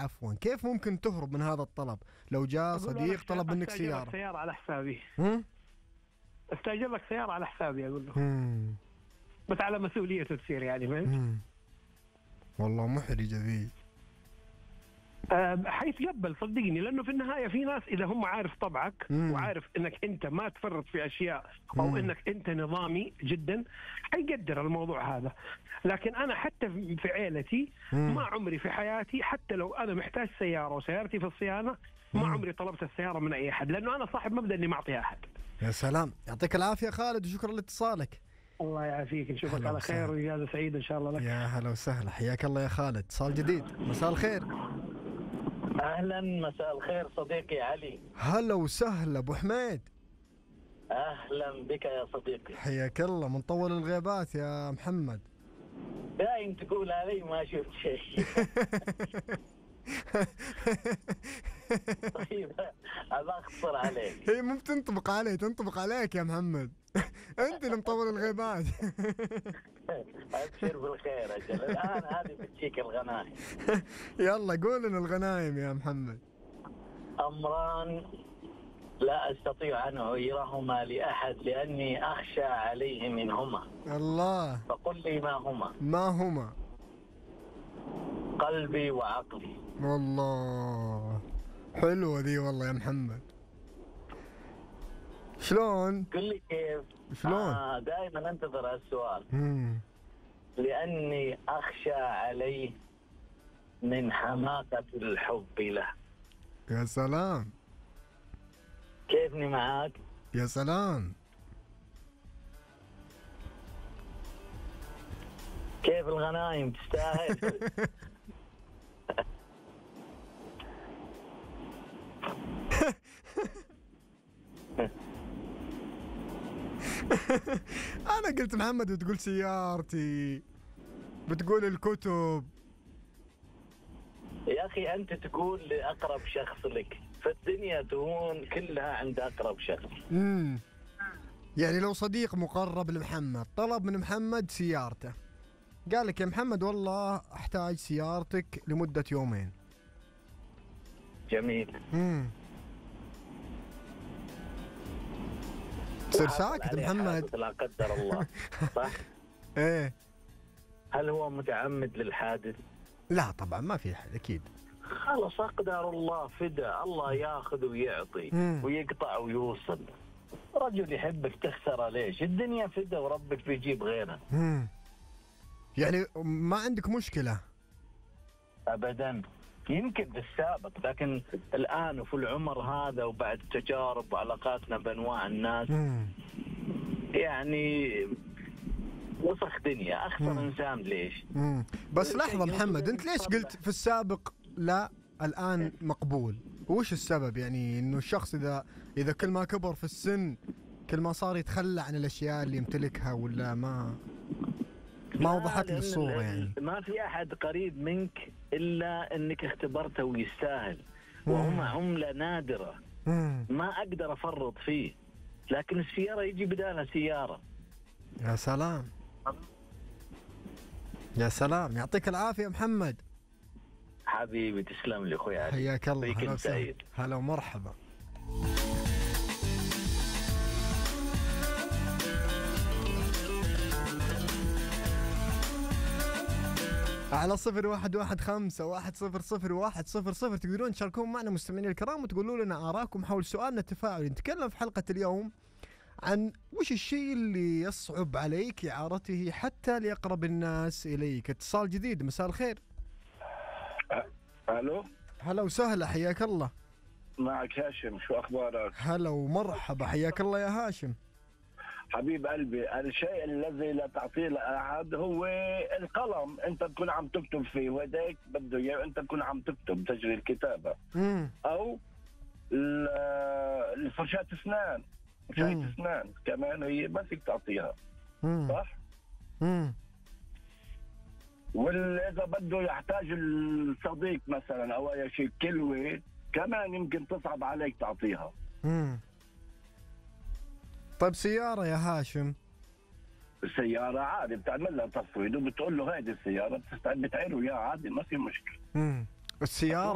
عفوا، كيف ممكن تهرب من هذا الطلب لو جاء صديق طلب منك سيارة؟ سيارة على حسابي. استأجر لك سيارة على حسابي أقول له. بس على مسؤوليته تصير يعني، فهمت؟ والله محرجة ذي. حيتقبل صدقني، لأنه في النهاية في ناس إذا هم عارف طبعك وعارف إنك أنت ما تفرط في أشياء أو إنك أنت نظامي جدا حيقدر الموضوع هذا. لكن أنا حتى في عائلتي ما عمري في حياتي، حتى لو أنا محتاج سيارة وسيارتي في الصيانة، ما عمري طلبت السيارة من أي أحد، لأنه أنا صاحب مبدأ إني ما أعطيها أحد. يا سلام، يعطيك العافية خالد وشكرا لاتصالك. الله يعافيك، نشوفك على خير وإجازة سعيدة إن شاء الله لك. يا هلا وسهلا، حياك الله يا خالد. اتصال جديد، مساء الخير. أهلا، مساء الخير صديقي علي. هلا وسهلا أبو حميد. أهلا بك يا صديقي. حياك الله، من طول الغيبات يا محمد. دايم تقول علي ما شفت شيء. طيب أبى أختصر عليك. هي مو بتنطبق علي، تنطبق عليك يا محمد. أنت اللي مطول الغيبات. أبشر بالخير أجل. الآن هذه بتجيك الغنائم. يلا قول لنا الغنائم يا محمد. أمران لا أستطيع أن أغيرهما لأحد لأني أخشى عليه منهما. الله. فقل لي ما هما. ما هما؟ قلبي وعقلي. والله حلوة ذي والله يا محمد. شلون؟ قل لي كيف. شلون؟ دائما انتظر هالسؤال. لأني أخشى عليه من حماقة الحب له. يا سلام. كيفني معاك؟ يا سلام. كيف الغنايم تستاهل؟ أنا قلت محمد بتقول سيارتي، بتقول الكتب. يا أخي أنت تقول لأقرب شخص لك، فالدنيا تهون كلها عند أقرب شخص. يعني لو صديق مقرب لمحمد طلب من محمد سيارته، قال لك يا محمد والله أحتاج سيارتك لمدة يومين. جميل. تصير ساكت محمد؟ لا قدر الله. صح؟ ايه. هل هو متعمد للحادث؟ لا طبعا ما في أحد أكيد. خلاص أقدر الله فدا، الله ياخذ ويعطي ويقطع ويوصل. رجل يحبك تخسره ليش؟ الدنيا فدا وربك بيجيب غيرها. يعني ما عندك مشكلة؟ أبدا. يمكن في السابق، لكن الآن وفي العمر هذا وبعد تجارب وعلاقاتنا بأنواع الناس يعني وسخ دنيا. أخسر إنسان ليش؟ بس لحظة محمد، أنت ليش قلت في السابق لا الآن مقبول؟ وش السبب؟ يعني إنه الشخص إذا كل ما كبر في السن كل ما صار يتخلى عن الأشياء اللي يمتلكها، ولا ما وضحت لي الصورة؟ يعني ما في أحد قريب منك إلا أنك اختبرته ويستاهل، وهم عملة نادرة ما أقدر أفرط فيه، لكن السيارة يجي بدالها سيارة. يا سلام يا سلام، يعطيك العافية محمد. حبيبي تسلم لي أخوي علي. حياك الله. هلا ومرحبا. على 0115100100 تقدرون تشاركون معنا مستمعين الكرام وتقولوا لنا آراءكم حول سؤالنا التفاعلي. نتكلم في حلقة اليوم عن وش الشيء اللي يصعب عليك إعارته حتى لأقرب الناس إليك. اتصال جديد، مساء الخير. ألو. هلا وسهلا، حياك الله. معك هاشم، شو أخبارك؟ هلا ومرحبا، حياك الله يا هاشم. حبيب قلبي، الشيء الذي لا تعطيه لأحد هو القلم. أنت تكون عم تكتب فيه وهداك بده إياه، أنت تكون عم تكتب تجري الكتابة. أو الفرشاة أسنان، فرشاة أسنان كمان هي ما فيك تعطيها. صح؟ وإذا بده يحتاج الصديق مثلا أو أي شيء كلوة كمان يمكن تصعب عليك تعطيها. طيب سيارة يا هاشم؟ السيارة عادي بتعمل لها تصوير وبتقول له هذه السيارة بتعيره إياها عادي، ما في مشكلة. السيارة